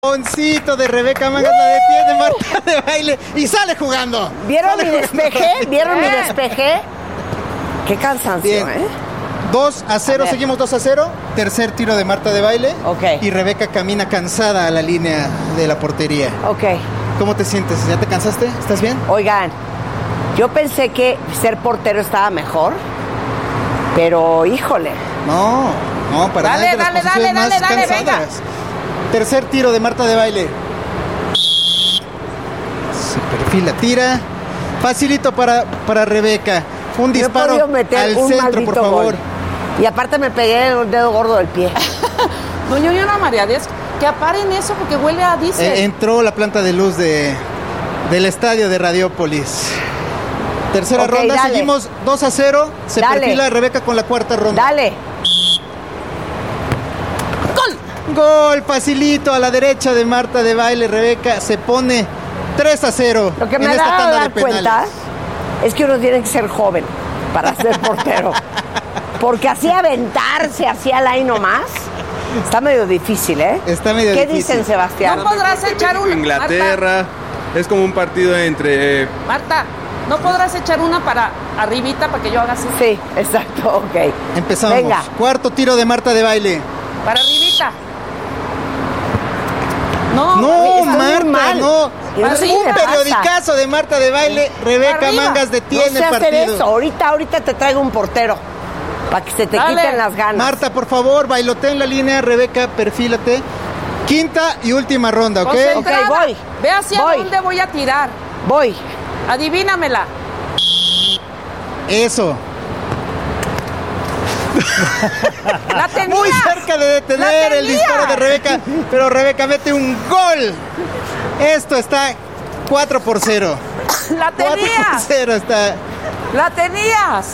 Boncito de Rebeca Mangas la detiene Marta de Baile y sale jugando. ¿Vieron Sale mi despeje? jugando. ¿Vieron mi despeje? Qué cansancio, Bien. 2-0, seguimos 2-0. Tercer tiro de Marta de Baile. Ok. Y Rebeca camina cansada a la línea de la portería. Ok. ¿Cómo te sientes? ¿Ya te cansaste? ¿Estás bien? Oigan, yo pensé que ser portero estaba mejor, pero híjole. No, para Dale, nada. Es de las dale, posiciones dale, más dale, cansadas. Tercer tiro de Marta de Baile. Se perfila, tira. Facilito para Rebeca. Un Yo he disparo podido meter al un centro, maldito por favor. gol. Y aparte me pegué el dedo gordo del pie. No, yo no, María, que aparen eso porque huele a diésel. Entró la planta de luz del estadio de Radiópolis. Tercera Ok, ronda, dale. seguimos 2-0. Se Dale. perfila Rebeca con la cuarta ronda. Dale. Gol facilito a la derecha de Marta de Baile. Rebeca se pone 3-0 Lo que en me esta da tanda de dar penales. cuenta es que uno tiene que ser joven para ser portero. Porque así aventarse así al ahí nomás está medio difícil, ¿eh? Está medio ¿Qué difícil. dicen, Sebastián? No podrás echar una. Inglaterra, es como un partido entre... Marta, ¿no podrás echar una para arribita para que yo haga así? Sí, exacto, ok. Empezamos. Venga. Cuarto tiro de Marta de Baile. Para arribita. No, No, estoy muy Marta, mal. no. Para Es arriba. un periodicazo de Marta de Baile. Rebeca Arriba. Mangas No detiene sé el hacer partido. eso. Ahorita te traigo un portero para que se te Dale. quiten las ganas. Marta, por favor, bailotea en la línea. Rebeca, perfílate. Quinta y última ronda, ¿ok? concentrada. Ok, voy. Ve hacia Voy. dónde voy a tirar. Voy. Adivínamela. Eso. La tenías. Muy cerca de detener La el disparo de Rebeca, pero Rebeca mete un gol. Esto está 4-0. La tenías. 4-0 está. La tenías.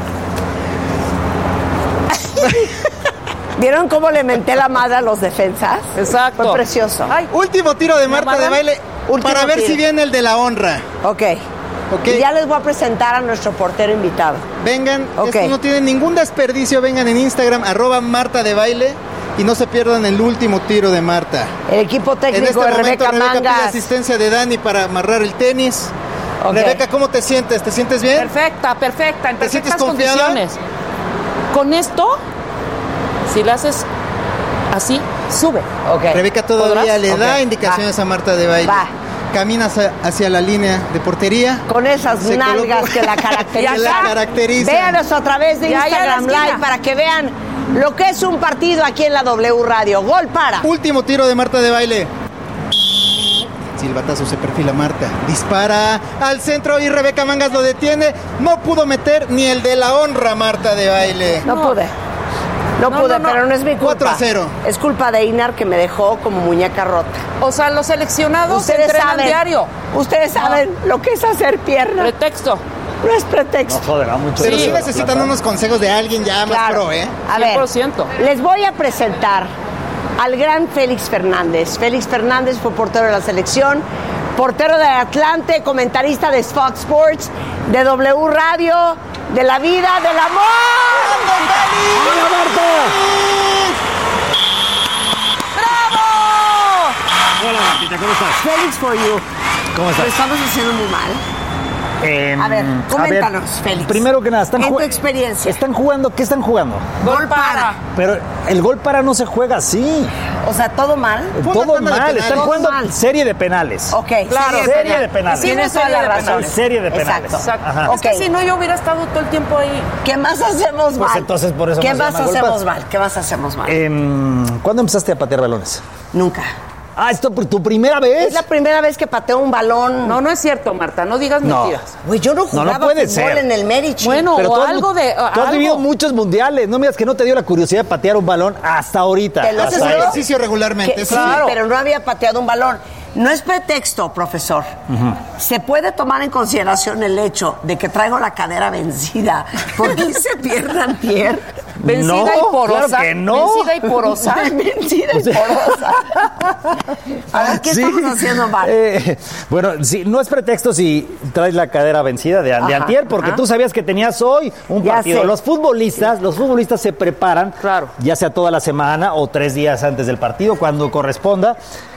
¿Vieron cómo le menté la madre a los defensas? Exacto. Fue precioso. Ay, Último tiro de Marta de mandan? Baile Último para ver tiro. si viene el de la honra. Ok. Ok. Y ya les voy a presentar a nuestro portero invitado. Vengan, Ok. esto no tiene ningún desperdicio. Vengan en Instagram, @Marta de Baile, y no se pierdan el último tiro de Marta. El equipo En técnico este de momento Rebeca Rebeca pide Mangas. asistencia de Dani para amarrar el tenis. Ok. Rebeca, ¿cómo te sientes? ¿Te sientes bien? perfecta, en ¿Te sientes perfectas confiada? condiciones. Con esto, si la haces así, sube. Ok. Rebeca todavía ¿Podrás? le da Ok, indicaciones va. a Marta de Baile. Va. Camina hacia la línea de portería. Con esas Se nalgas colocó- que la caracterizan. que la caracterizan. Véanos a través de Ya, ya, Instagram la esquina. Live para que vean lo que es un partido aquí en la W Radio. Gol para. Último tiro de Marta de Baile. Silbatazo, se perfila Marta. Dispara al centro y Rebeca Mangas lo detiene. No pudo meter ni el de la honra Marta de Baile. No pude. No No, pude, no, no. pero no es mi culpa. 4-0. Es culpa de Inar que me dejó como muñeca rota. O sea, los seleccionados Ustedes entrenan saben. diario. Ustedes saben lo que es hacer pierna. Pretexto. No es pretexto. Joder, mucho. Pero sí Sí. necesitan unos consejos de alguien ya más Claro. pro, ¿eh? A ver, 100%. les voy a presentar al gran Félix Fernández. Félix Fernández fue portero de la selección, portero de Atlante, comentarista de Fox Sports, de W Radio, de la vida, del amor. ¡Hola, Marta! ¡Bravo! Hola, Martita, ¿cómo estás? Félix for you. ¿Cómo Lo estás? estamos haciendo muy mal. A ver, coméntanos, Félix. Primero que nada, En tu experiencia. Están jugando, ¿qué están jugando? Gol para. Pero el gol para no se juega así. O sea, todo mal. Fue una Todo tanda de mal. penales. Están Todo jugando mal. serie de penales. Ok, Claro. Serie de penales. Tienes toda la Serie de razón. penales. Serie de penales. Exacto. Exacto. Ajá. Es que Ok. si no, yo hubiera estado todo el tiempo ahí. ¿Qué más hacemos mal? entonces por eso ¿Qué no se más llama hacemos golpazo. mal? ¿Qué más hacemos mal? ¿Cuándo empezaste a patear balones? Nunca. Ah, ¿esto por tu primera vez? Es la primera vez que pateo un balón. No, no es cierto, Marta. No digas No. mentiras. Güey, yo no jugaba puede fútbol ser. en el Merichi. Bueno, Pero o tú has- algo de. Tú has algo. vivido muchos mundiales. No me digas que no te dio la curiosidad de patear un balón hasta ahorita. Te lo Haces Hasta juro. ejercicio regularmente. Que- sí. sí, pero no había pateado un balón. No es pretexto, profesor. Se puede tomar en consideración el hecho de que traigo la cadera vencida porque hice pierna antier. Vencida No, y porosa. claro que no. Vencida y porosa. Vencida y porosa. A ver, ¿qué Sí. estamos haciendo mal? Bueno, sí, no es pretexto si traes la cadera vencida de Ajá, antier, porque ajá. tú sabías que tenías hoy un Ya partido. sé. Los futbolistas se preparan, Claro. ya sea toda la semana o 3 días antes del partido, cuando corresponda,